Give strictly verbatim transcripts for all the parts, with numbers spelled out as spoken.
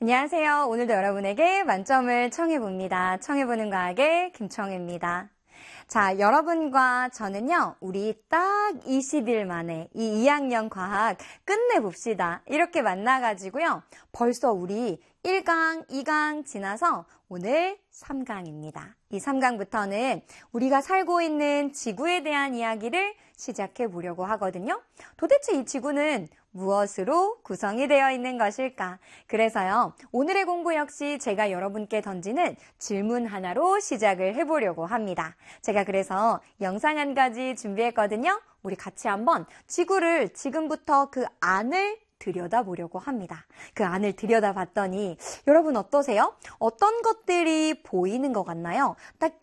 안녕하세요. 오늘도 여러분에게 만점을 청해봅니다. 청해보는 과학의 김청혜입니다. 자, 여러분과 저는요, 우리 딱 이십 일 만에 이 이 학년 과학 끝내봅시다. 이렇게 만나가지고요, 벌써 우리 일 강, 이 강 지나서 오늘 삼 강입니다. 이 삼 강부터는 우리가 살고 있는 지구에 대한 이야기를 시작해 보려고 하거든요. 도대체 이 지구는 무엇으로 구성이 되어 있는 것일까? 그래서요, 오늘의 공부 역시 제가 여러분께 던지는 질문 하나로 시작을 해보려고 합니다. 제가 그래서 영상 한 가지 준비했거든요. 우리 같이 한번 지구를 지금부터 그 안을 들여다보려고 합니다. 그 안을 들여다봤더니 여러분 어떠세요? 어떤 것들이 보이는 것 같나요?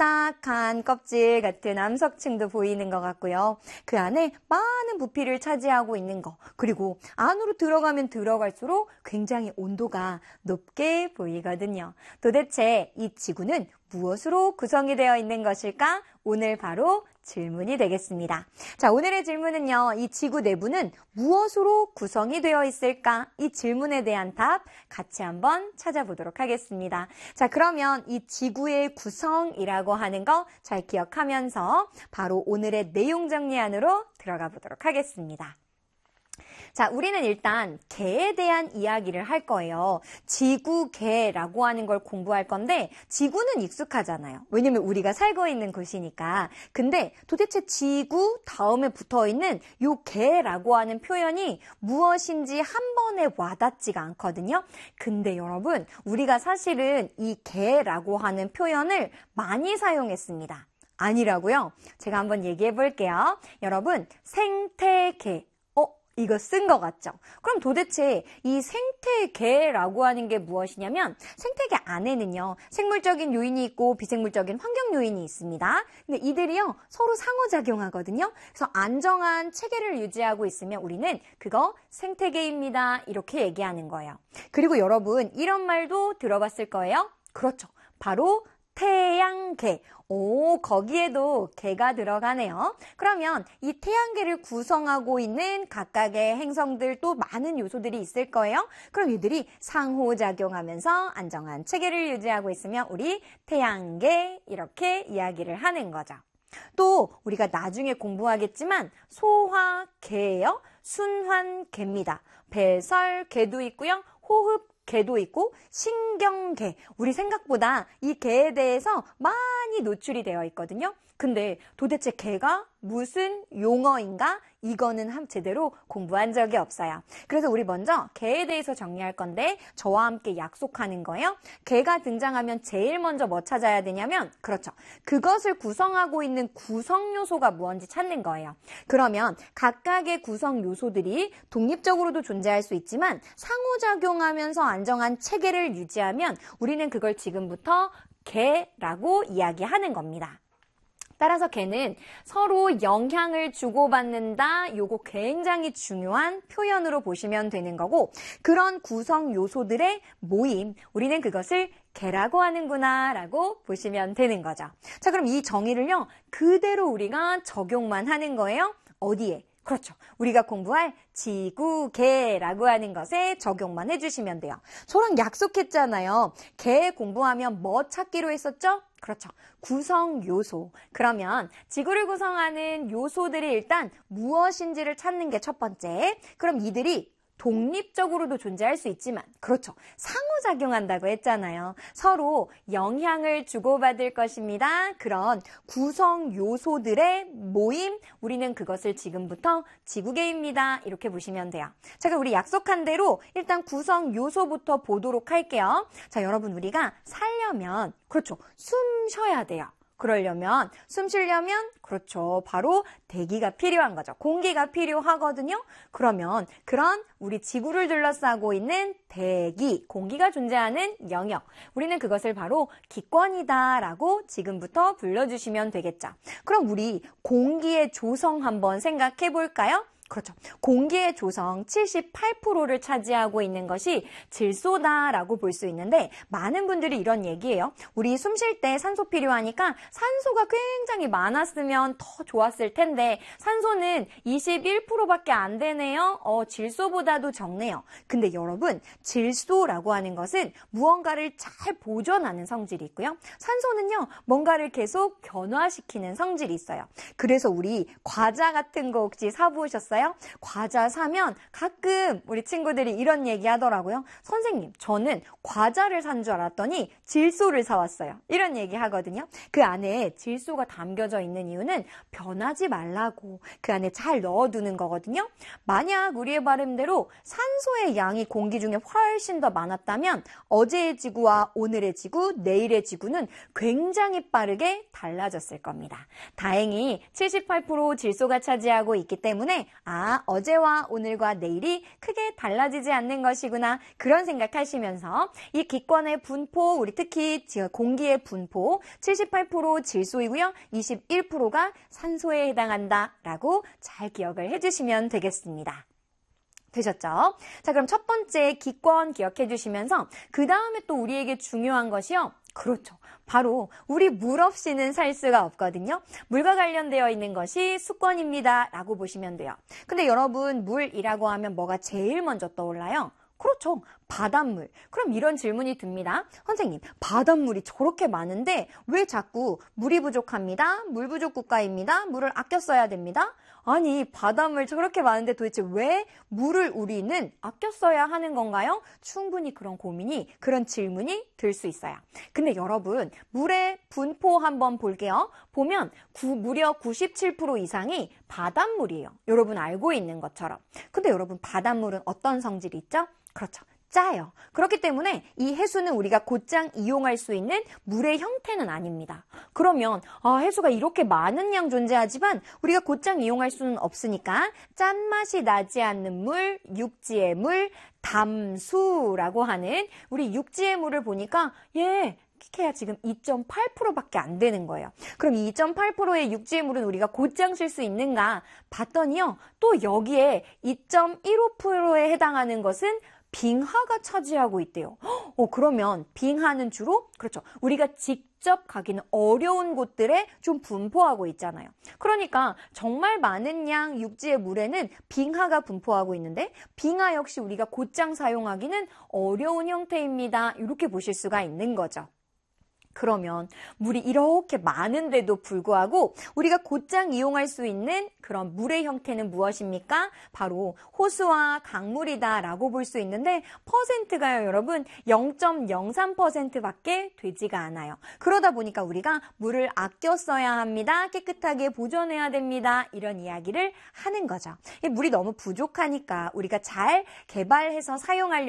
딱딱한 껍질 같은 암석층도 보이는 것 같고요. 그 안에 많은 부피를 차지하고 있는 거, 그리고 안으로 들어가면 들어갈수록 굉장히 온도가 높게 보이거든요. 도대체 이 지구는 무엇으로 구성이 되어 있는 것일까? 오늘 바로 질문이 되겠습니다. 자, 오늘의 질문은요, 이 지구 내부는 무엇으로 구성이 되어 있을까? 이 질문에 대한 답 같이 한번 찾아보도록 하겠습니다. 자, 그러면 이 지구의 구성이라고 하는 거 잘 기억하면서 바로 오늘의 내용 정리 안으로 들어가 보도록 하겠습니다. 자, 우리는 일단 개에 대한 이야기를 할 거예요. 지구개라고 하는 걸 공부할 건데 지구는 익숙하잖아요. 왜냐면 우리가 살고 있는 곳이니까. 근데 도대체 지구 다음에 붙어있는 요 개라고 하는 표현이 무엇인지 한 번에 와닿지가 않거든요. 근데 여러분, 우리가 사실은 이 개라고 하는 표현을 많이 사용했습니다. 아니라고요? 제가 한번 얘기해 볼게요. 여러분, 생태계. 이거 쓴 것 같죠? 그럼 도대체 이 생태계라고 하는 게 무엇이냐면 생태계 안에는요, 생물적인 요인이 있고 비생물적인 환경 요인이 있습니다. 근데 이들이요, 서로 상호작용하거든요. 그래서 안정한 체계를 유지하고 있으면 우리는 그거 생태계입니다. 이렇게 얘기하는 거예요. 그리고 여러분, 이런 말도 들어봤을 거예요. 그렇죠. 바로 태양계. 오, 거기에도 개가 들어가네요. 그러면 이 태양계를 구성하고 있는 각각의 행성들도 많은 요소들이 있을 거예요. 그럼 이들이 상호작용하면서 안정한 체계를 유지하고 있으면 우리 태양계 이렇게 이야기를 하는 거죠. 또 우리가 나중에 공부하겠지만 소화계예요. 순환계입니다. 배설계도 있고요. 호흡 개도 있고 신경계, 우리 생각보다 이 개에 대해서 많이 노출이 되어 있거든요. 근데 도대체 개가 무슨 용어인가? 이거는 한 제대로 공부한 적이 없어요. 그래서 우리 먼저 개에 대해서 정리할 건데 저와 함께 약속하는 거예요. 개가 등장하면 제일 먼저 뭐 찾아야 되냐면, 그렇죠, 그것을 구성하고 있는 구성 요소가 무엇인지 찾는 거예요. 그러면 각각의 구성 요소들이 독립적으로도 존재할 수 있지만 상호작용하면서 안정한 체계를 유지하면 우리는 그걸 지금부터 개라고 이야기하는 겁니다. 따라서 개는 서로 영향을 주고받는다. 요거 굉장히 중요한 표현으로 보시면 되는 거고, 그런 구성 요소들의 모임, 우리는 그것을 개라고 하는구나 라고 보시면 되는 거죠. 자, 그럼 이 정의를요, 그대로 우리가 적용만 하는 거예요. 어디에? 그렇죠. 우리가 공부할 지구개라고 하는 것에 적용만 해주시면 돼요. 저랑 약속했잖아요. 개 공부하면 뭐 찾기로 했었죠? 그렇죠. 구성 요소. 그러면 지구를 구성하는 요소들이 일단 무엇인지를 찾는 게 첫 번째. 그럼 이들이 독립적으로도 존재할 수 있지만, 그렇죠, 상호작용한다고 했잖아요. 서로 영향을 주고받을 것입니다. 그런 구성 요소들의 모임, 우리는 그것을 지금부터 지구계입니다. 이렇게 보시면 돼요. 자, 그럼 우리 약속한 대로 일단 구성 요소부터 보도록 할게요. 자, 여러분, 우리가 살려면, 그렇죠, 숨 쉬어야 돼요. 그러려면, 숨 쉬려면, 그렇죠, 바로 대기가 필요한 거죠. 공기가 필요하거든요. 그러면 그런 우리 지구를 둘러싸고 있는 대기, 공기가 존재하는 영역, 우리는 그것을 바로 기권이다라고 지금부터 불러주시면 되겠죠. 그럼 우리 공기의 조성 한번 생각해 볼까요? 그렇죠. 공기의 조성 칠십팔 퍼센트를 차지하고 있는 것이 질소다라고 볼 수 있는데 많은 분들이 이런 얘기예요. 우리 숨 쉴 때 산소 필요하니까 산소가 굉장히 많았으면 더 좋았을 텐데 산소는 이십일 퍼센트밖에 안 되네요. 어, 질소보다도 적네요. 근데 여러분, 질소라고 하는 것은 무언가를 잘 보존하는 성질이 있고요. 산소는요, 뭔가를 계속 변화시키는 성질이 있어요. 그래서 우리 과자 같은 거 혹시 사보셨어요? 과자 사면 가끔 우리 친구들이 이런 얘기 하더라고요. 선생님, 저는 과자를 산 줄 알았더니 질소를 사왔어요. 이런 얘기 하거든요. 그 안에 질소가 담겨져 있는 이유는 변하지 말라고 그 안에 잘 넣어두는 거거든요. 만약 우리의 바람대로 산소의 양이 공기 중에 훨씬 더 많았다면 어제의 지구와 오늘의 지구, 내일의 지구는 굉장히 빠르게 달라졌을 겁니다. 다행히 칠십팔 퍼센트 질소가 차지하고 있기 때문에 아, 어제와 오늘과 내일이 크게 달라지지 않는 것이구나 그런 생각하시면서 이 기권의 분포, 우리 특히 공기의 분포 칠십팔 퍼센트 질소이고요. 이십일 퍼센트가 산소에 해당한다 라고 잘 기억을 해주시면 되겠습니다. 되셨죠? 자, 그럼 첫 번째 기권 기억해 주시면서 그 다음에 또 우리에게 중요한 것이요. 그렇죠. 바로 우리 물 없이는 살 수가 없거든요. 물과 관련되어 있는 것이 수권입니다 라고 보시면 돼요. 근데 여러분, 물이라고 하면 뭐가 제일 먼저 떠올라요? 그렇죠. 바닷물. 그럼 이런 질문이 듭니다. 선생님, 바닷물이 저렇게 많은데 왜 자꾸 물이 부족합니다. 물 부족 국가입니다. 물을 아껴 써야 됩니다. 아니, 바닷물 저렇게 많은데 도대체 왜 물을 우리는 아껴 써야 하는 건가요? 충분히 그런 고민이, 그런 질문이 들 수 있어요. 근데 여러분, 물의 분포 한번 볼게요. 보면 구, 무려 구십칠 퍼센트 이상이 바닷물이에요. 여러분 알고 있는 것처럼. 근데 여러분, 바닷물은 어떤 성질이 있죠? 그렇죠. 짜요. 그렇기 때문에 이 해수는 우리가 곧장 이용할 수 있는 물의 형태는 아닙니다. 그러면 아, 해수가 이렇게 많은 양 존재하지만 우리가 곧장 이용할 수는 없으니까 짠맛이 나지 않는 물, 육지의 물, 담수라고 하는 우리 육지의 물을 보니까 예, 키케야 지금 이 점 팔 퍼센트밖에 안 되는 거예요. 그럼 이 이 점 팔 퍼센트의 육지의 물은 우리가 곧장 쓸 수 있는가 봤더니요. 또 여기에 이 점 일오 퍼센트에 해당하는 것은 빙하가 차지하고 있대요. 어, 그러면 빙하는 주로 그렇죠. 우리가 직접 가기는 어려운 곳들에 좀 분포하고 있잖아요. 그러니까 정말 많은 양 육지의 물에는 빙하가 분포하고 있는데 빙하 역시 우리가 곧장 사용하기는 어려운 형태입니다. 이렇게 보실 수가 있는 거죠. 그러면 물이 이렇게 많은데도 불구하고 우리가 곧장 이용할 수 있는 그런 물의 형태는 무엇입니까? 바로 호수와 강물이다 라고 볼 수 있는데 퍼센트가요 여러분 영 점 영삼 퍼센트밖에 되지가 않아요. 그러다 보니까 우리가 물을 아껴 써야 합니다. 깨끗하게 보존해야 됩니다. 이런 이야기를 하는 거죠. 물이 너무 부족하니까 우리가 잘 개발해서 사용하려고